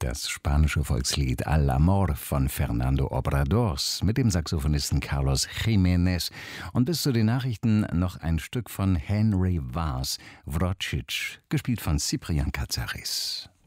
das spanische Volkslied Al Amor von Fernando Obradors mit dem Saxophonisten Carlos Jiménez und bis zu den Nachrichten noch ein Stück von Henry Vaz, Vrocic, gespielt von Cyprian Katsaris.